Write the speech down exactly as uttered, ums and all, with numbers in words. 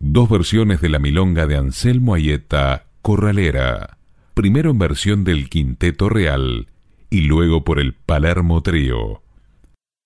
Dos versiones de la milonga de Anselmo Aieta, Corralera, primero en versión del Quinteto Real y luego por el Palermo Trío.